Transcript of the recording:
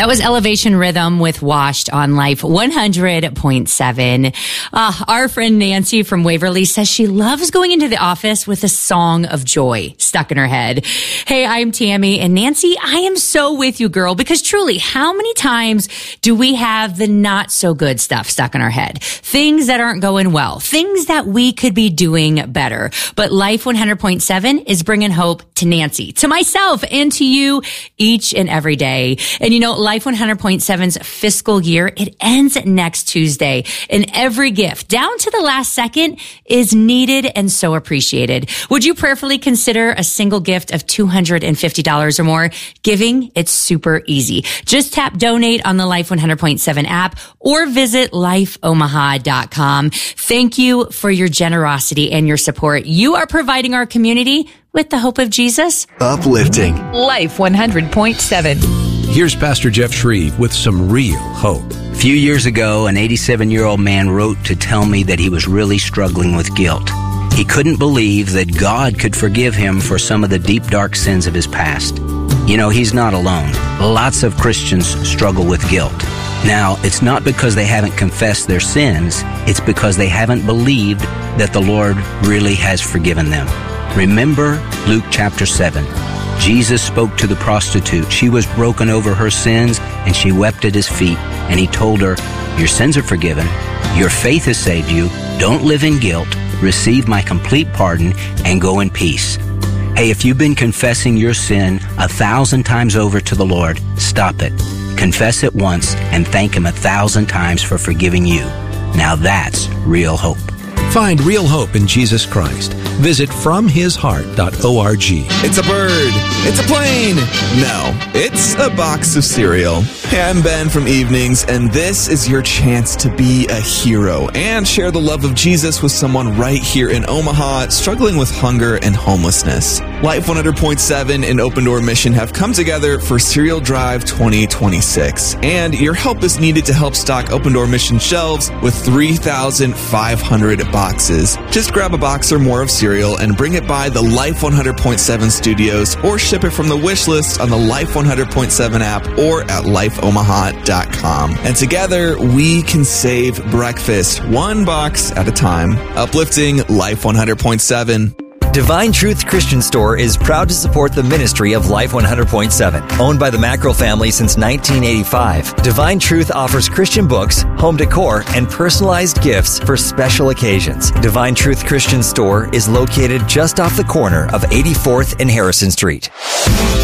That was Elevation Rhythm with Washed on Life 100.7. Our friend Nancy from Waverly says she loves going into the office with a song of joy stuck in her head. Hey, I'm Tammy, and Nancy, I am so with you, girl, because truly, how many times do we have the not so good stuff stuck in our head? Things that aren't going well, things that we could be doing better. But Life 100.7 is bringing hope to Nancy, to myself, and to you each and every day. And you know, Life 100.7's fiscal year, it ends next Tuesday, and every gift, down to the last second, is needed and so appreciated. Would you prayerfully consider a single gift of $250 or more? Giving, it's super easy. Just tap donate on the Life 100.7 app or visit lifeomaha.com. Thank you for your generosity and your support. You are providing our community with the hope of Jesus. Uplifting. Life 100.7. Here's Pastor Jeff Shreve with some real hope. A few years ago, an 87-year-old man wrote to tell me that he was really struggling with guilt. He couldn't believe that God could forgive him for some of the deep, dark sins of his past. You know, he's not alone. Lots of Christians struggle with guilt. Now, it's not because they haven't confessed their sins. It's because they haven't believed that the Lord really has forgiven them. Remember Luke chapter 7. Jesus spoke to the prostitute. She was broken over her sins, and she wept at his feet. And he told her, your sins are forgiven. Your faith has saved you. Don't live in guilt. Receive my complete pardon and go in peace. Hey, if you've been confessing your sin 1,000 times over to the Lord, stop it. Confess it once and thank him 1,000 times for forgiving you. Now that's real hope. Find real hope in Jesus Christ. Visit FromHisHeart.org. It's a bird. It's a plane. No, it's a box of cereal. Hey, I'm Ben from Evenings, and this is your chance to be a hero and share the love of Jesus with someone right here in Omaha struggling with hunger and homelessness. Life 100.7 and Open Door Mission have come together for Cereal Drive 2026, and your help is needed to help stock Open Door Mission shelves with 3,500 boxes. Just grab a box or more of cereal and bring it by the Life 100.7 studios or ship it from the wish list on the Life 100.7 app or at lifeomaha.com. And together we can save breakfast one box at a time. Uplifting Life 100.7. Divine Truth Christian Store is proud to support the ministry of Life 100.7. Owned by the Mackerel family since 1985, Divine Truth offers Christian books, home decor, and personalized gifts for special occasions. Divine Truth Christian Store is located just off the corner of 84th and Harrison Street.